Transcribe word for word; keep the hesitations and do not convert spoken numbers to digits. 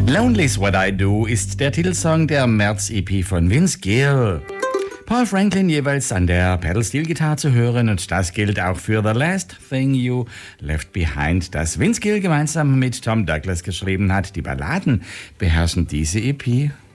Lonely's What I Do ist der Titelsong der März-E P von Vince Gill. Paul Franklin jeweils an der Pedal-Steel-Gitarre zu hören, und das gilt auch für The Last Thing You Left Behind, das Vince Gill gemeinsam mit Tom Douglas geschrieben hat. Die Balladen beherrschen diese E P